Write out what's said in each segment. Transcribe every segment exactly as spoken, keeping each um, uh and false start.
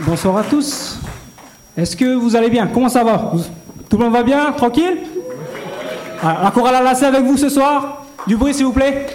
Bonsoir à tous. Est-ce que vous allez bien? Comment ça va? Tout le monde va bien? Tranquille? Ah, la chorale Alassé avec vous ce soir? Du bruit s'il vous plaît.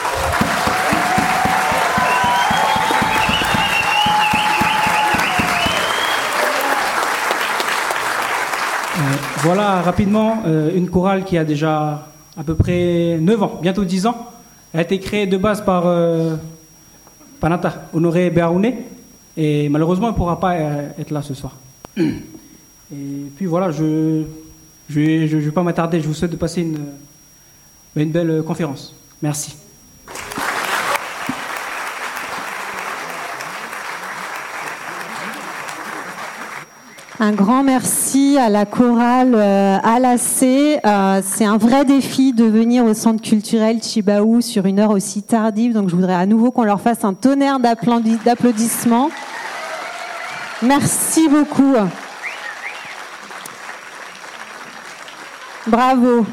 Euh, voilà rapidement euh, une chorale qui a déjà à peu près neuf ans, bientôt dix ans. Elle a été créée de base par euh, Panata, Honoré Béarouné. Et malheureusement, elle ne pourra pas être là ce soir. Et puis voilà, je ne je, je, je vais pas m'attarder. Je vous souhaite de passer une, une belle conférence. Merci. Un grand merci à la chorale euh, Alassé. Euh, c'est un vrai défi de venir au centre culturel Chibaou sur une heure aussi tardive. Donc je voudrais à nouveau qu'on leur fasse un tonnerre d'applaudissements. Merci beaucoup. Bravo.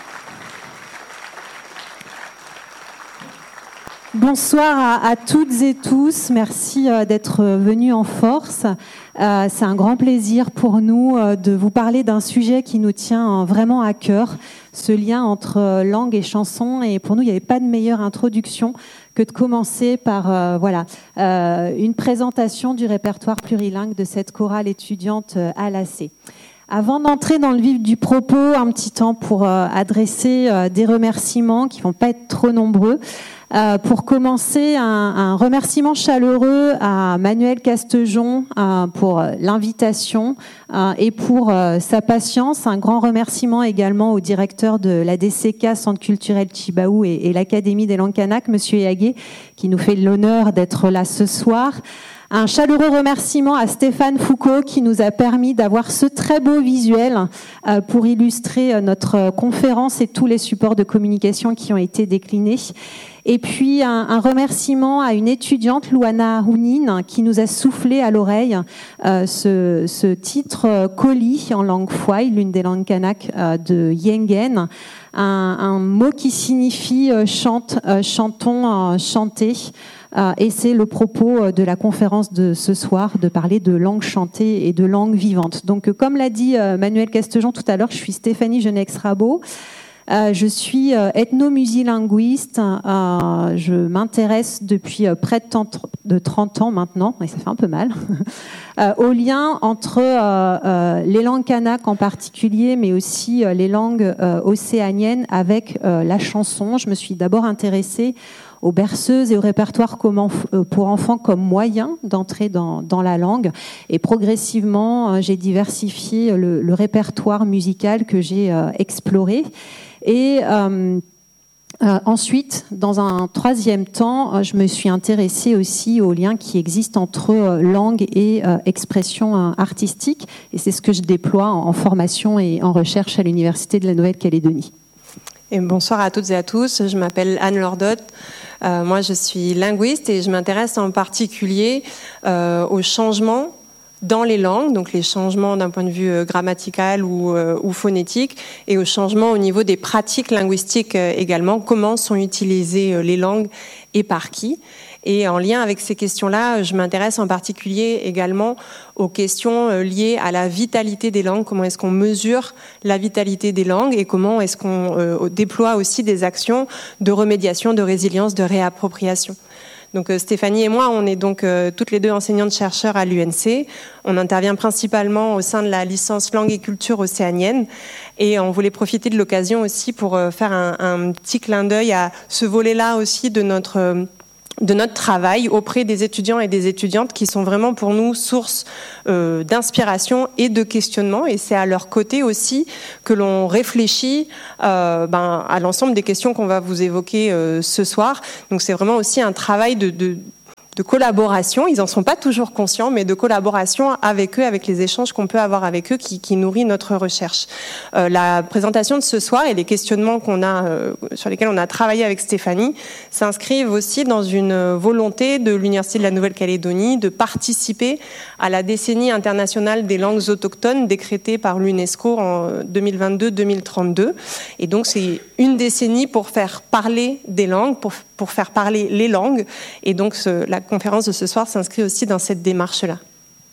Bonsoir à, à toutes et tous. Merci euh, d'être venus en force. Euh, c'est un grand plaisir pour nous euh, de vous parler d'un sujet qui nous tient euh, vraiment à cœur, ce lien entre euh, langue et chanson. Et pour nous, il n'y avait pas de meilleure introduction que de commencer par euh, voilà euh, une présentation du répertoire plurilingue de cette chorale étudiante euh, Alassé. Avant d'entrer dans le vif du propos, un petit temps pour euh, adresser euh, des remerciements qui vont pas être trop nombreux. Euh, pour commencer, un, un remerciement chaleureux à Manuel Castejon euh, pour l'invitation euh, et pour euh, sa patience. Un grand remerciement également au directeur de la D C K, Centre culturel Chibaou, et, et l'Académie des langues kanak, Monsieur Yagué, qui nous fait l'honneur d'être là ce soir. Un chaleureux remerciement à Stéphane Foucault qui nous a permis d'avoir ce très beau visuel euh, pour illustrer euh, notre conférence et tous les supports de communication qui ont été déclinés. Et puis un, un remerciement à une étudiante, Louana Hounine, qui nous a soufflé à l'oreille euh, ce, ce titre euh, Koli en langue fouaille, l'une des langues kanak euh, de Yengen, un, un mot qui signifie euh, chante, euh, chantons, euh, chanter. Euh, et c'est le propos de la conférence de ce soir, de parler de langue chantée et de langue vivante. Donc, comme l'a dit euh, Manuel Castejon tout à l'heure, je suis Stéphanie Genex-Rabot. Euh, je suis euh, ethnomusilinguiste. Euh, je m'intéresse depuis euh, près de trente ans maintenant, et ça fait un peu mal, euh, au lien entre euh, euh, les langues kanak en particulier, mais aussi euh, les langues euh, océaniennes avec euh, la chanson. Je me suis d'abord intéressée aux berceuses et au répertoire pour enfants comme moyen d'entrer dans, dans la langue. Et progressivement, j'ai diversifié le, le répertoire musical que j'ai euh, exploré. Et euh, euh, ensuite, dans un troisième temps, je me suis intéressée aussi aux liens qui existent entre euh, langue et euh, expression euh, artistique. Et c'est ce que je déploie en, en formation et en recherche à l'Université de la Nouvelle-Calédonie. Et bonsoir à toutes et à tous, je m'appelle Anne Lordot, euh, moi je suis linguiste et je m'intéresse en particulier euh, aux changements dans les langues, donc les changements d'un point de vue euh, grammatical ou, euh, ou phonétique, et aux changements au niveau des pratiques linguistiques euh, également, comment sont utilisées euh, les langues et par qui. Et en lien avec ces questions-là, je m'intéresse en particulier également aux questions liées à la vitalité des langues, comment est-ce qu'on mesure la vitalité des langues et comment est-ce qu'on euh, déploie aussi des actions de remédiation, de résilience, de réappropriation. Donc euh, Stéphanie et moi, on est donc euh, toutes les deux enseignantes-chercheurs à l'U N C. On intervient principalement au sein de la licence langue et culture océanienne et on voulait profiter de l'occasion aussi pour euh, faire un, un petit clin d'œil à ce volet-là aussi de notre... Euh, de notre travail auprès des étudiants et des étudiantes qui sont vraiment pour nous source euh, d'inspiration et de questionnement, et c'est à leur côté aussi que l'on réfléchit euh, ben, à l'ensemble des questions qu'on va vous évoquer euh, ce soir. Donc c'est vraiment aussi un travail de, de de collaboration, ils en sont pas toujours conscients, mais de collaboration avec eux, avec les échanges qu'on peut avoir avec eux qui, qui nourrit notre recherche. Euh, la présentation de ce soir et les questionnements qu'on a, euh, sur lesquels on a travaillé avec Stéphanie s'inscrivent aussi dans une volonté de l'Université de la Nouvelle-Calédonie de participer à la décennie internationale des langues autochtones décrétée par l'UNESCO en deux mille vingt-deux deux mille trente-deux. Et donc c'est une décennie pour faire parler des langues, pour, pour faire parler les langues. Et donc ce, la conférence de ce soir s'inscrit aussi dans cette démarche-là.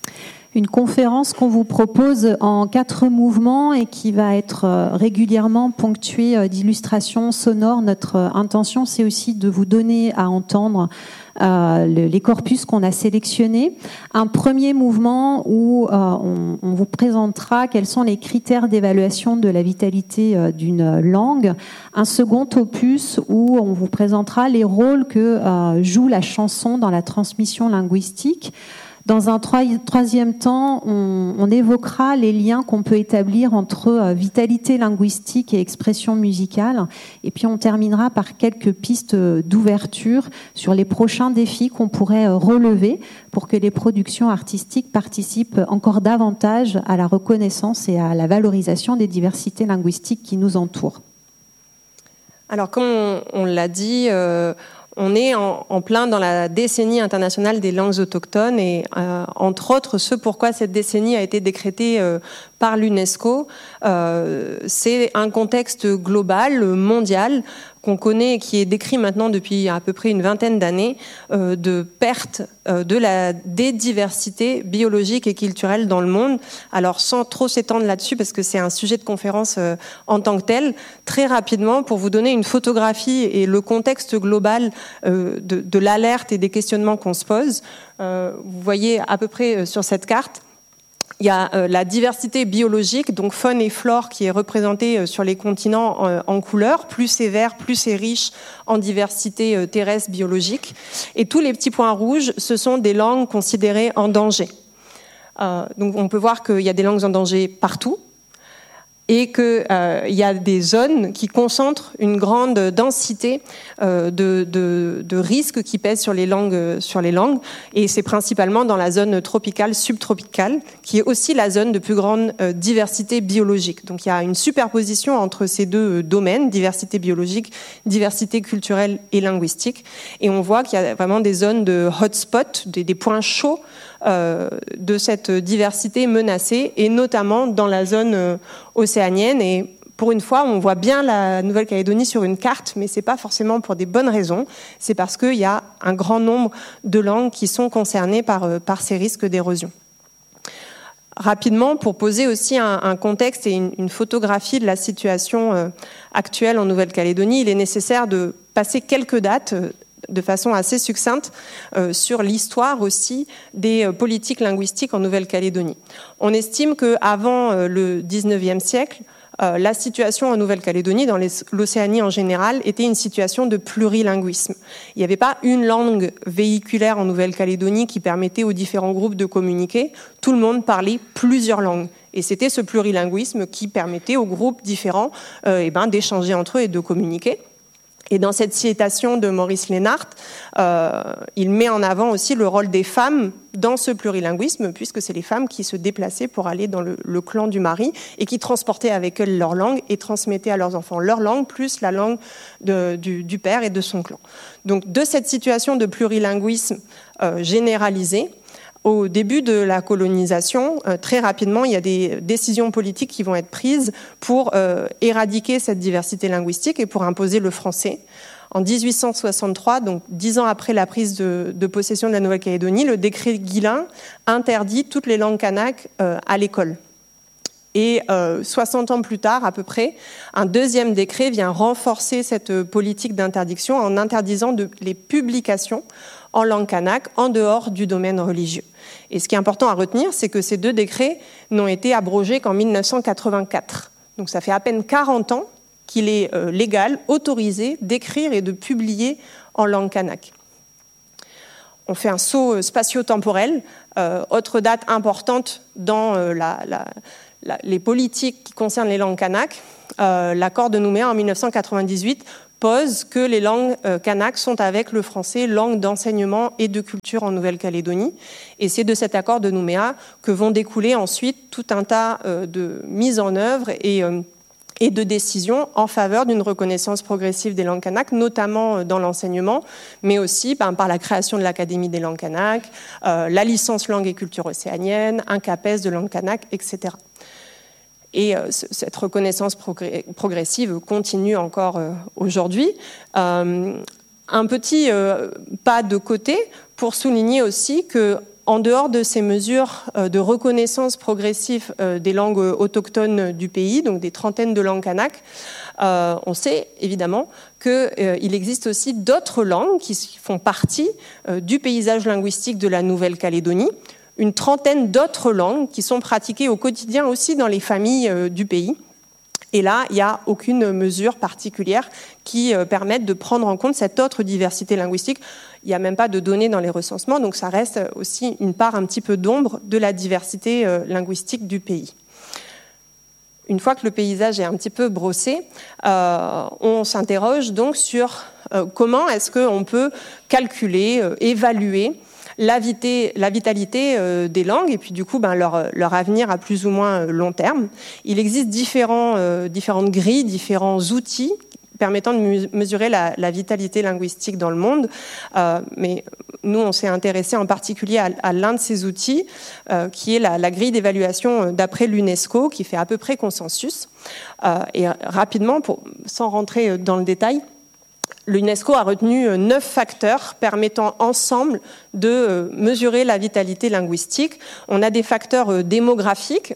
une conférence qu'on vous propose en quatre mouvements et qui va être régulièrement ponctuée d'illustrations sonores. Notre intention, c'est aussi de vous donner à entendre euh, le, les corpus qu'on a sélectionnés. Un premier mouvement où euh, on, on vous présentera quels sont les critères d'évaluation de la vitalité euh, d'une langue. Un second opus où on vous présentera les rôles que euh, joue la chanson dans la transmission linguistique. Dans un troisième temps, on, on évoquera les liens qu'on peut établir entre euh, vitalité linguistique et expression musicale. Et puis on terminera par quelques pistes d'ouverture sur les prochains défis qu'on pourrait relever pour que les productions artistiques participent encore davantage à la reconnaissance et à la valorisation des diversités linguistiques qui nous entourent. Alors, comme on, on l'a dit, euh, on est en, en plein dans la décennie internationale des langues autochtones et, euh, entre autres, ce pourquoi cette décennie a été décrétée euh, par l'UNESCO, euh, c'est un contexte global, mondial, qu'on connaît et qui est décrit maintenant depuis à peu près une vingtaine d'années, euh, de perte euh, de la des diversités biologiques et culturelles dans le monde. Alors, sans trop s'étendre là-dessus, parce que c'est un sujet de conférence euh, en tant que tel, très rapidement, pour vous donner une photographie et le contexte global euh, de, de l'alerte et des questionnements qu'on se pose, euh, vous voyez à peu près sur cette carte, il y a euh, la diversité biologique, donc faune et flore, qui est représentée euh, sur les continents euh, en couleur. Plus c'est vert, plus c'est riche en diversité euh, terrestre biologique. Et tous les petits points rouges, ce sont des langues considérées en danger. Euh, donc on peut voir qu'il y a des langues en danger partout, et qu'il euh, y a des zones qui concentrent une grande densité euh, de, de, de risques qui pèsent sur les langues, sur les langues. Et c'est principalement dans la zone tropicale, subtropicale, qui est aussi la zone de plus grande euh, diversité biologique. Donc il y a une superposition entre ces deux euh, domaines, diversité biologique, diversité culturelle et linguistique. Et on voit qu'il y a vraiment des zones de hotspot, des, des points chauds Euh, de cette diversité menacée, et notamment dans la zone euh, océanienne. Et pour une fois, on voit bien la Nouvelle-Calédonie sur une carte, mais c'est pas forcément pour des bonnes raisons. C'est parce qu'il y a un grand nombre de langues qui sont concernées par, euh, par ces risques d'érosion. Rapidement, pour poser aussi un, un contexte et une, une photographie de la situation euh, actuelle en Nouvelle-Calédonie, il est nécessaire de passer quelques dates euh, de façon assez succincte euh, sur l'histoire aussi des euh, politiques linguistiques en Nouvelle-Calédonie. On estime qu'avant euh, le dix-neuvième siècle, euh, la situation en Nouvelle-Calédonie, dans les, l'Océanie en général, était une situation de plurilinguisme. Il n'y avait pas une langue véhiculaire en Nouvelle-Calédonie qui permettait aux différents groupes de communiquer. Tout le monde parlait plusieurs langues. Et c'était ce plurilinguisme qui permettait aux groupes différents euh, eh ben, d'échanger entre eux et de communiquer. Et dans cette citation de Maurice Lénart, euh, il met en avant aussi le rôle des femmes dans ce plurilinguisme, puisque c'est les femmes qui se déplaçaient pour aller dans le, le clan du mari et qui transportaient avec elles leur langue et transmettaient à leurs enfants leur langue, plus la langue de, du, du père et de son clan. Donc de cette situation de plurilinguisme euh, généralisé, au début de la colonisation, euh, très rapidement, il y a des décisions politiques qui vont être prises pour euh, éradiquer cette diversité linguistique et pour imposer le français. En dix-huit cent soixante-trois, donc dix ans après la prise de, de possession de la Nouvelle-Calédonie, le décret Guillain interdit toutes les langues kanak euh, à l'école. Et euh, soixante ans plus tard, à peu près, un deuxième décret vient renforcer cette politique d'interdiction en interdisant de, les publications en langue kanak en dehors du domaine religieux. Et ce qui est important à retenir, c'est que ces deux décrets n'ont été abrogés qu'en mille neuf cent quatre-vingt-quatre. Donc ça fait à peine quarante ans qu'il est euh, légal, autorisé d'écrire et de publier en langue kanak. On fait un saut spatio-temporel. Euh, autre date importante dans euh, la, la, la, les politiques qui concernent les langues kanak, euh, l'accord de Nouméa en mille neuf cent quatre-vingt-dix-huit pose que les langues euh, kanak sont avec le français langue d'enseignement et de culture en Nouvelle-Calédonie. Et c'est de cet accord de Nouméa que vont découler ensuite tout un tas euh, de mises en œuvre et euh, et de décisions en faveur d'une reconnaissance progressive des langues kanak, notamment dans l'enseignement, mais aussi ben, par la création de l'Académie des langues kanak, euh, la licence langue et culture océanienne, un CAPES de langue kanak, et cetera. Et euh, cette reconnaissance progr- progressive continue encore euh, aujourd'hui. Euh, un petit euh, pas de côté pour souligner aussi que en dehors de ces mesures de reconnaissance progressive des langues autochtones du pays, donc des trentaines de langues kanak, euh, on sait évidemment qu'il euh, existe aussi d'autres langues qui font partie euh, du paysage linguistique de la Nouvelle-Calédonie, une trentaine d'autres langues qui sont pratiquées au quotidien aussi dans les familles euh, du pays. Et là, il n'y a aucune mesure particulière qui euh, permette de prendre en compte cette autre diversité linguistique. Il n'y a même pas de données dans les recensements, donc ça reste aussi une part un petit peu d'ombre de la diversité euh, linguistique du pays. Une fois que le paysage est un petit peu brossé, euh, on s'interroge donc sur euh, comment est-ce qu'on peut calculer, euh, évaluer la, vité, la vitalité euh, des langues et puis du coup ben, leur, leur avenir à plus ou moins long terme. Il existe différents, euh, différentes grilles, différents outils permettant de mesurer la, la vitalité linguistique dans le monde. Euh, mais nous, on s'est intéressé en particulier à, à l'un de ces outils, euh, qui est la, la grille d'évaluation d'après l'UNESCO, qui fait à peu près consensus. Euh, et rapidement, pour, sans rentrer dans le détail, l'UNESCO a retenu neuf facteurs permettant ensemble de mesurer la vitalité linguistique. On a des facteurs démographiques,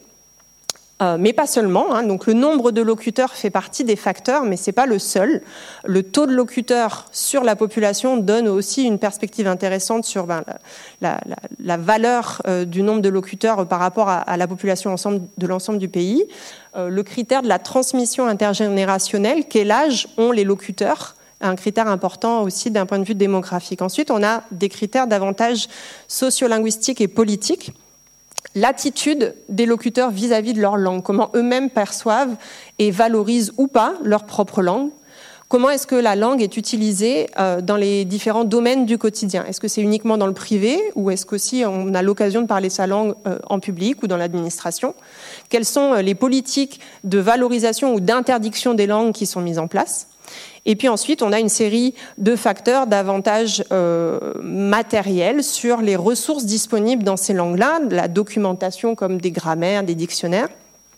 Euh, mais pas seulement. Hein. Donc, le nombre de locuteurs fait partie des facteurs, mais ce n'est pas le seul. Le taux de locuteurs sur la population donne aussi une perspective intéressante sur ben, la, la, la valeur euh, du nombre de locuteurs par rapport à, à la population ensemble, de l'ensemble du pays. Euh, le critère de la transmission intergénérationnelle, quel âge ont les locuteurs, un critère important aussi d'un point de vue démographique. Ensuite, on a des critères davantage sociolinguistiques et politiques. L'attitude des locuteurs vis-à-vis de leur langue, comment eux-mêmes perçoivent et valorisent ou pas leur propre langue. Comment est-ce que la langue est utilisée euh, dans les différents domaines du quotidien? Est-ce que c'est uniquement dans le privé ou est-ce qu'aussi on a l'occasion de parler sa langue euh, en public ou dans l'administration? Quelles sont les politiques de valorisation ou d'interdiction des langues qui sont mises en place? Et puis ensuite, on a une série de facteurs davantage euh, matériels sur les ressources disponibles dans ces langues-là, la documentation comme des grammaires, des dictionnaires.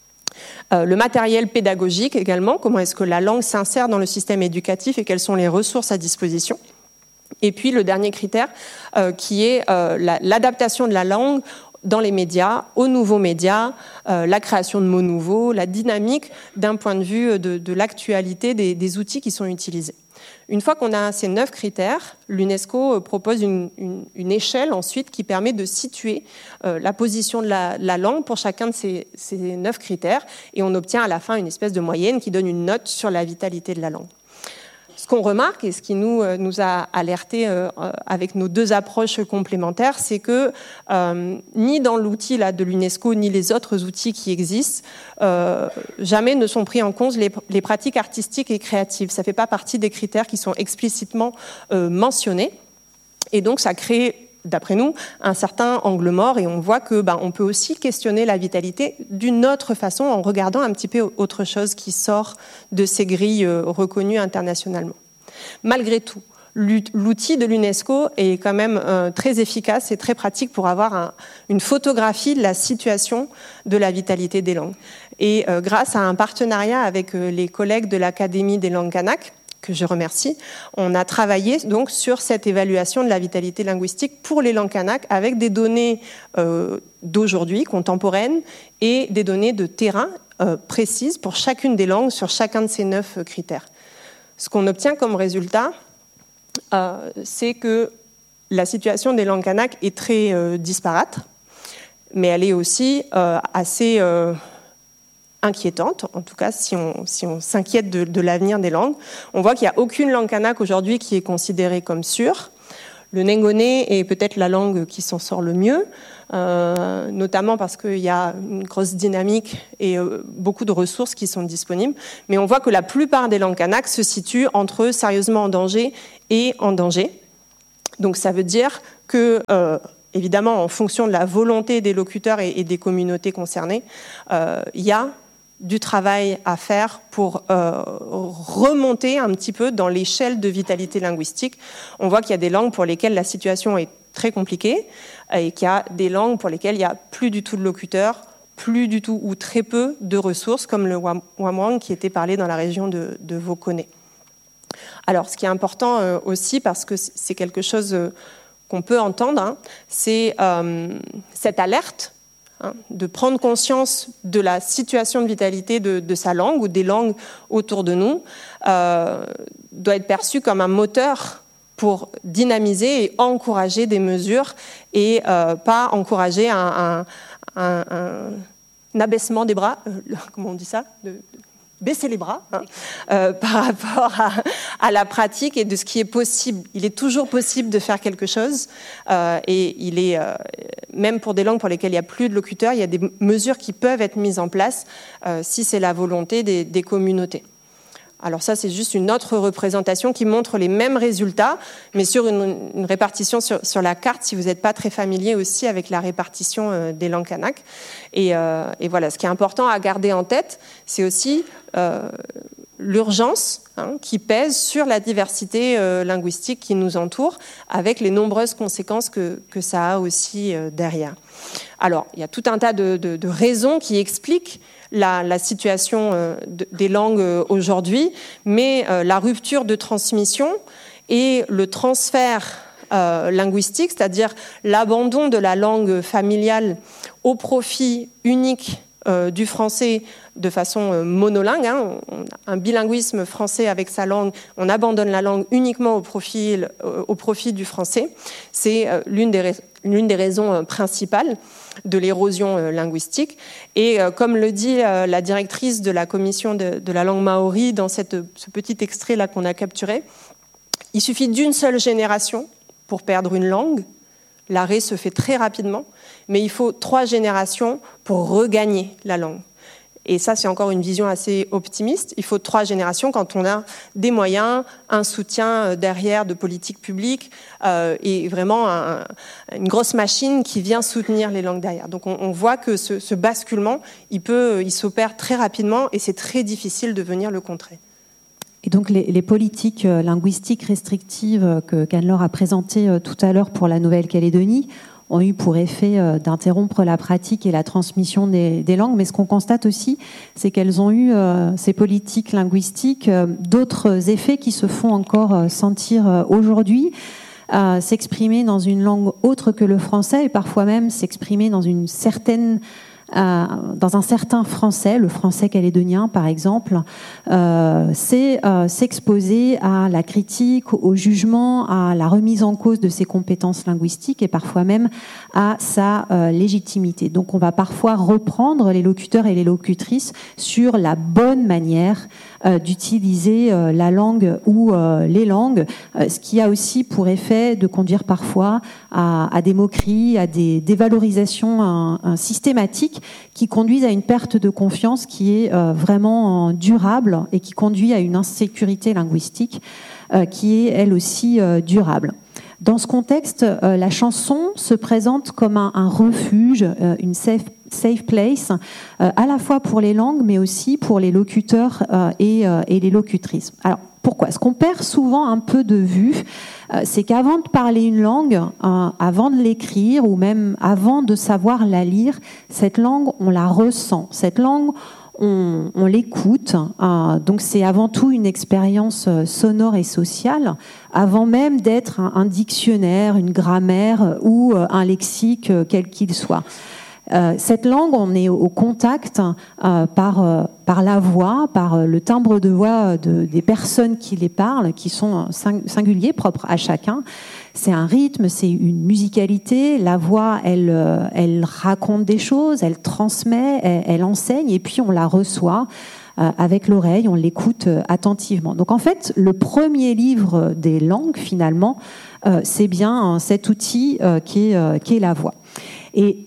Euh, le matériel pédagogique également, comment est-ce que la langue s'insère dans le système éducatif et quelles sont les ressources à disposition. Et puis le dernier critère euh, qui est euh, la, l'adaptation de la langue dans les médias, aux nouveaux médias, euh, la création de mots nouveaux, la dynamique d'un point de vue de, de l'actualité des, des outils qui sont utilisés. Une fois qu'on a ces neuf critères, l'UNESCO propose une, une, une échelle ensuite qui permet de situer euh, la position de la, la langue pour chacun de ces, ces neuf critères et on obtient à la fin une espèce de moyenne qui donne une note sur la vitalité de la langue. Ce qu'on remarque et ce qui nous, euh, nous a alertés euh, avec nos deux approches complémentaires, c'est que euh, ni dans l'outil là, de l'UNESCO, ni les autres outils qui existent, euh, jamais ne sont pris en compte les, les pratiques artistiques et créatives. Ça ne fait pas partie des critères qui sont explicitement euh, mentionnés. Et donc, ça crée, d'après nous, un certain angle mort et on voit que ben, on peut aussi questionner la vitalité d'une autre façon en regardant un petit peu autre chose qui sort de ces grilles euh, reconnues internationalement. Malgré tout, l'outil de l'UNESCO est quand même euh, très efficace et très pratique pour avoir un, une photographie de la situation de la vitalité des langues. Et euh, grâce à un partenariat avec euh, les collègues de l'Académie des langues kanak, que je remercie, on a travaillé donc sur cette évaluation de la vitalité linguistique pour les langues kanak avec des données euh, d'aujourd'hui, contemporaines, et des données de terrain euh, précises pour chacune des langues sur chacun de ces neuf critères. Ce qu'on obtient comme résultat, euh, c'est que la situation des langues kanak est très euh, disparate, mais elle est aussi euh, assez euh, inquiétante, en tout cas si on, si on s'inquiète de, de l'avenir des langues. On voit qu'il n'y a aucune langue kanak aujourd'hui qui est considérée comme sûre. Le Nengone est peut-être la langue qui s'en sort le mieux, euh, notamment parce qu'il y a une grosse dynamique et euh, beaucoup de ressources qui sont disponibles. Mais on voit que la plupart des langues kanak se situent entre sérieusement en danger et en danger. Donc ça veut dire que, euh, évidemment, en fonction de la volonté des locuteurs et, et des communautés concernées, euh, il y a du travail à faire pour euh, remonter un petit peu dans l'échelle de vitalité linguistique. On voit qu'il y a des langues pour lesquelles la situation est très compliquée et qu'il y a des langues pour lesquelles il n'y a plus du tout de locuteurs, plus du tout ou très peu de ressources, comme le Wamwang qui était parlé dans la région de, de Vokone. Alors, ce qui est important euh, aussi, parce que c'est quelque chose... Euh, qu'on peut entendre, hein, c'est euh, cette alerte, hein, de prendre conscience de la situation de vitalité de, de sa langue ou des langues autour de nous, euh, doit être perçue comme un moteur pour dynamiser et encourager des mesures et euh, pas encourager un, un, un, un abaissement des bras, euh, comment on dit ça, de, de baisser les bras, hein, euh, par rapport à, à la pratique et de ce qui est possible. Il est toujours possible de faire quelque chose euh, et il est, euh, même pour des langues pour lesquelles il n'y a plus de locuteurs, il y a des mesures qui peuvent être mises en place euh, si c'est la volonté des, des communautés. Alors ça, c'est juste une autre représentation qui montre les mêmes résultats, mais sur une, une répartition sur, sur la carte, si vous n'êtes pas très familier aussi avec la répartition euh, des langues kanak. Et, euh, et voilà, ce qui est important à garder en tête, c'est aussi euh, l'urgence, hein, qui pèse sur la diversité euh, linguistique qui nous entoure, avec les nombreuses conséquences que, que ça a aussi euh, derrière. Alors, il y a tout un tas de, de, de raisons qui expliquent La, la situation euh, de, des langues euh, aujourd'hui, mais euh, la rupture de transmission et le transfert euh, linguistique, c'est-à-dire l'abandon de la langue familiale au profit unique euh, du français de façon euh, monolingue, hein, on, un bilinguisme français avec sa langue, on abandonne la langue uniquement au profit, euh, au profit du français, c'est euh, l'une des raisons l'une des raisons principales de l'érosion linguistique. Et comme le dit la directrice de la commission de, de la langue maori dans cette, ce petit extrait-là qu'on a capturé, il suffit d'une seule génération pour perdre une langue. L'arrêt se fait très rapidement, mais il faut trois générations pour regagner la langue. Et ça, c'est encore une vision assez optimiste. Il faut trois générations quand on a des moyens, un soutien derrière de politiques publiques euh, et vraiment un, une grosse machine qui vient soutenir les langues derrière. Donc on, on voit que ce, ce basculement, il peut, il s'opère très rapidement et c'est très difficile de venir le contrer. Et donc les, les politiques linguistiques restrictives que qu'Anne-Laure a présentées tout à l'heure pour la Nouvelle-Calédonie ont eu pour effet euh, d'interrompre la pratique et la transmission des, des langues. Mais ce qu'on constate aussi, c'est qu'elles ont eu, euh, ces politiques linguistiques, euh, d'autres effets qui se font encore euh, sentir euh, aujourd'hui. Euh, s'exprimer dans une langue autre que le français et parfois même s'exprimer dans une certaine... Euh, dans un certain français, le français calédonien par exemple, euh, c'est euh, s'exposer à la critique, au jugement, à la remise en cause de ses compétences linguistiques et parfois même à sa euh, légitimité. Donc on va parfois reprendre les locuteurs et les locutrices sur la bonne manière euh, d'utiliser euh, la langue ou euh, les langues, euh, ce qui a aussi pour effet de conduire parfois à, à des moqueries, à des dévalorisations un, un systématiques qui conduisent à une perte de confiance qui est euh, vraiment euh, durable et qui conduit à une insécurité linguistique euh, qui est elle aussi euh, durable. Dans ce contexte, euh, la chanson se présente comme un, un refuge, euh, une safe, safe place, euh, à la fois pour les langues mais aussi pour les locuteurs euh, et, euh, et les locutrices. Alors, pourquoi ? Ce qu'on perd souvent un peu de vue, euh, c'est qu'avant de parler une langue, euh, avant de l'écrire ou même avant de savoir la lire, cette langue, on la ressent. Cette langue, on, on l'écoute. Euh, donc c'est avant tout une expérience sonore et sociale, avant même d'être un, un dictionnaire, une grammaire ou euh, un lexique, euh, quel qu'il soit. Euh, cette langue, on est au contact euh, par, euh, par la voix, par euh, le timbre de voix de, des personnes qui les parlent, qui sont sing- singuliers, propres à chacun. C'est un rythme, c'est une musicalité. La voix, elle, euh, elle raconte des choses, elle transmet, elle, elle enseigne, et puis on la reçoit euh, avec l'oreille, on l'écoute euh, attentivement. Donc en fait, le premier livre des langues, finalement, euh, c'est bien euh, cet outil euh, qui est, euh, qui est la voix. Et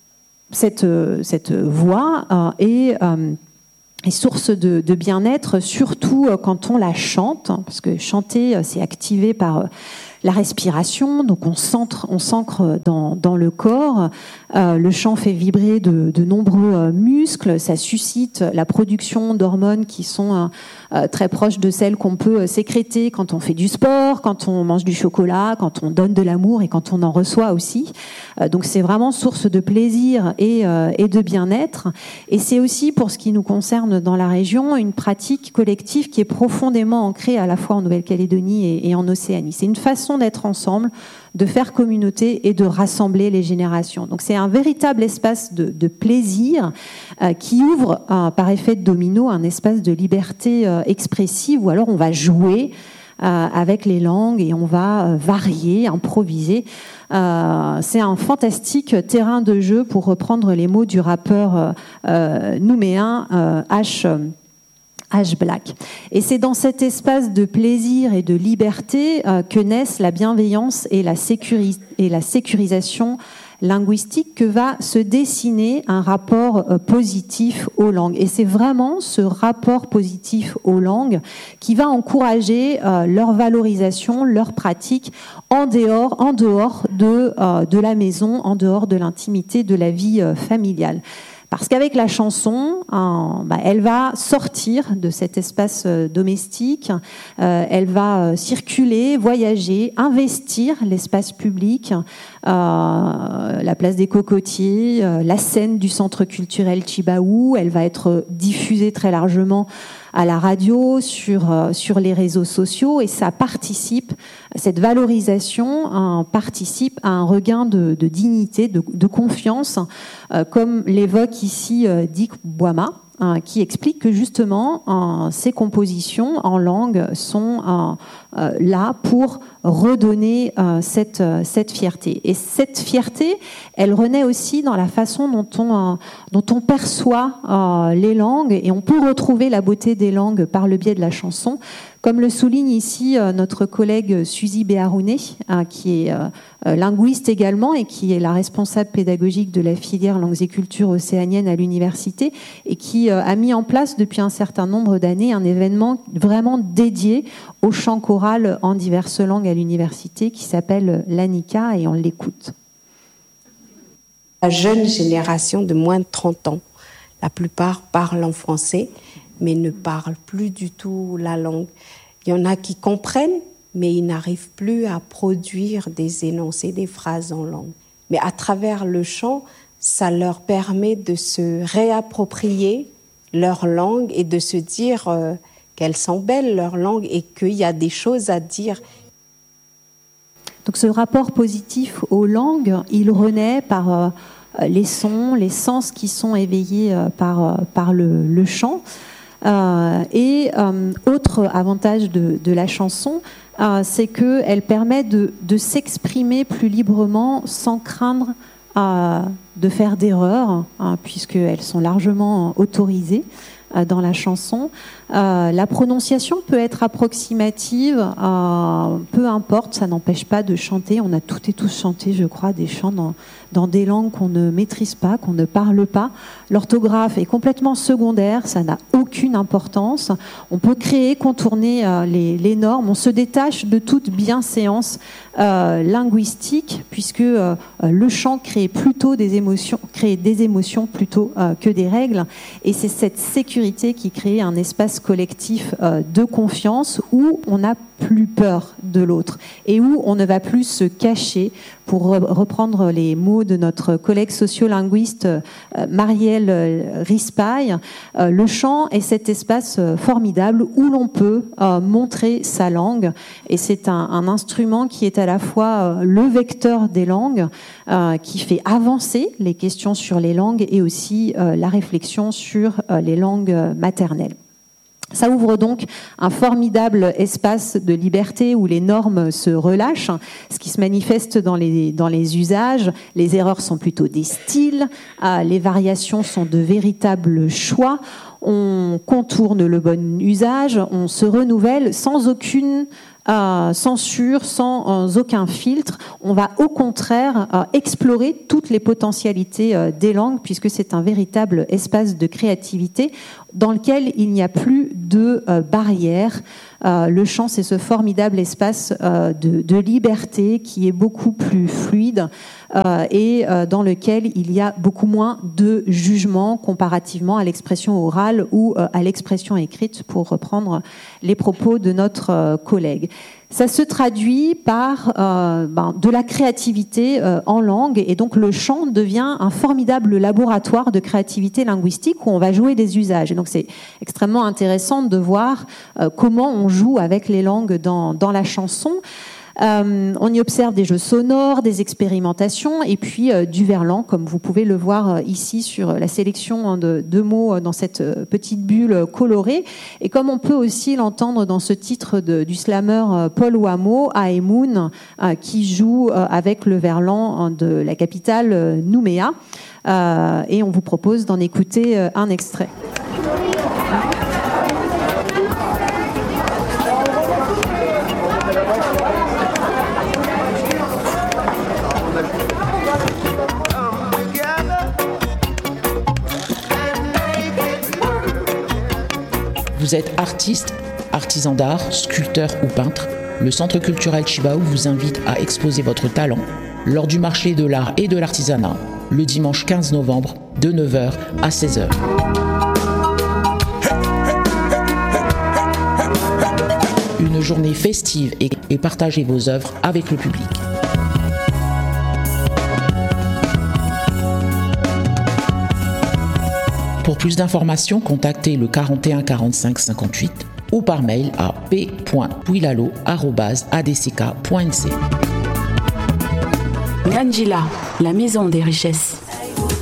Cette, cette voix euh, est, euh, est source de, de bien-être, surtout euh, quand on la chante, parce que chanter, euh, c'est activé par euh, la respiration, donc on s'ancre, on s'ancre dans, dans le corps. Euh, le chant fait vibrer de, de nombreux euh, muscles, ça suscite la production d'hormones qui sont euh, euh, très proches de celles qu'on peut euh, sécréter quand on fait du sport, quand on mange du chocolat, quand on donne de l'amour et quand on en reçoit aussi. Euh, donc c'est vraiment source de plaisir et, euh, et de bien-être. Et c'est aussi, pour ce qui nous concerne dans la région, une pratique collective qui est profondément ancrée à la fois en Nouvelle-Calédonie et, et en Océanie. C'est une façon façon d'être ensemble, de faire communauté et de rassembler les générations. Donc c'est un véritable espace de, de plaisir euh, qui ouvre euh, par effet de domino un espace de liberté euh, expressive où alors on va jouer euh, avec les langues et on va euh, varier, improviser. Euh, c'est un fantastique terrain de jeu, pour reprendre les mots du rappeur euh, euh, nouméen euh, H. H. Black. Et c'est dans cet espace de plaisir et de liberté euh, que naissent la bienveillance et la, sécuris- et la sécurisation linguistique, que va se dessiner un rapport euh, positif aux langues. Et c'est vraiment ce rapport positif aux langues qui va encourager euh, leur valorisation, leur pratique en dehors, en dehors de, euh, de la maison, en dehors de l'intimité de la vie euh, familiale. Parce qu'avec la chanson, euh, bah, elle va sortir de cet espace euh, domestique, euh, elle va euh, circuler, voyager, investir l'espace public, euh, la place des Cocotiers, euh, la scène du centre culturel Chibaou. Elle va être diffusée très largement à la radio, sur, euh, sur les réseaux sociaux, et ça participe, cette valorisation euh, participe à un regain de, de dignité, de, de confiance, euh, comme l'évoque ici euh, Dick Boima, euh, qui explique que justement euh, ces compositions en langue sont euh, euh, là pour redonner euh, cette, euh, cette fierté. Et cette fierté, elle renaît aussi dans la façon dont on, euh, dont on perçoit euh, les langues, et on peut retrouver la beauté des langues par le biais de la chanson, comme le souligne ici euh, notre collègue Suzy Béharounet, euh, qui est euh, euh, linguiste également et qui est la responsable pédagogique de la filière langues et cultures océaniennes à l'université, et qui euh, a mis en place depuis un certain nombre d'années un événement vraiment dédié au chant choral en diverses langues à l'université, qui s'appelle l'ANICA, et on l'écoute. La jeune génération de moins de trente ans, la plupart parlent en français, mais ne parlent plus du tout la langue. Il y en a qui comprennent, mais ils n'arrivent plus à produire des énoncés, des phrases en langue. Mais à travers le chant, ça leur permet de se réapproprier leur langue et de se dire euh, qu'elles sont belles, leur langue, et qu'il y a des choses à dire. Donc ce rapport positif aux langues, il renaît par euh, les sons, les sens qui sont éveillés euh, par, euh, par le, le chant. Euh, et euh, autre avantage de, de la chanson, euh, c'est qu'elle permet de, de s'exprimer plus librement sans craindre euh, de faire d'erreurs, hein, puisqu'elles sont largement autorisées euh, dans la chanson. Euh, la prononciation peut être approximative, euh, peu importe, ça n'empêche pas de chanter. On a toutes et tous chanté, je crois, des chants dans, dans des langues qu'on ne maîtrise pas, qu'on ne parle pas. L'orthographe est complètement secondaire, ça n'a aucune importance. On peut créer, contourner euh, les, les normes. On se détache de toute bienséance euh, linguistique, puisque euh, le chant crée plutôt des émotions, crée des émotions plutôt euh, que des règles. Et c'est cette sécurité qui crée un espace collectif euh, de confiance où on n'a plus peur de l'autre et où on ne va plus se cacher, pour reprendre les mots de notre collègue sociolinguiste euh, Marielle euh, Rispail. Euh, le chant est cet espace euh, formidable où l'on peut euh, montrer sa langue, et c'est un, un instrument qui est à la fois euh, le vecteur des langues, euh, qui fait avancer les questions sur les langues, et aussi euh, la réflexion sur euh, les langues maternelles. Ça ouvre donc un formidable espace de liberté où les normes se relâchent, ce qui se manifeste dans les, dans les usages. Les erreurs sont plutôt des styles, euh, les variations sont de véritables choix. On contourne le bon usage, on se renouvelle sans aucune euh, censure, sans euh, aucun filtre. On va au contraire euh, explorer toutes les potentialités euh, des langues, puisque c'est un véritable espace de créativité dans lequel il n'y a plus de euh, barrières. Euh, le chant, c'est ce formidable espace euh, de, de liberté qui est beaucoup plus fluide euh, et euh, dans lequel il y a beaucoup moins de jugement comparativement à l'expression orale ou euh, à l'expression écrite, pour reprendre les propos de notre euh, collègue. Ça se traduit par euh, ben, de la créativité euh, en langue, et donc le chant devient un formidable laboratoire de créativité linguistique où on va jouer des usages. Et donc c'est extrêmement intéressant de voir euh, comment on joue avec les langues dans, dans la chanson. Euh, on y observe des jeux sonores, des expérimentations et puis euh, du verlan, comme vous pouvez le voir euh, ici sur la sélection de deux mots dans cette euh, petite bulle colorée. Et comme on peut aussi l'entendre dans ce titre de, du slammer euh, Paul Ouameau, Aemoun, euh, qui joue euh, avec le verlan de la capitale euh, Nouméa. Euh, et on vous propose d'en écouter euh, un extrait. Vous êtes artiste, artisan d'art, sculpteur ou peintre, le Centre culturel Chibaou vous invite à exposer votre talent lors du marché de l'art et de l'artisanat, le dimanche quinze novembre, de neuf heures à seize heures. Une journée festive et, et partagez vos œuvres avec le public. Pour plus d'informations, contactez le quarante et un quarante-cinq cinquante-huit ou par mail à p point pouilalo arobase a d c k point n c. Ngandjila, la maison des richesses.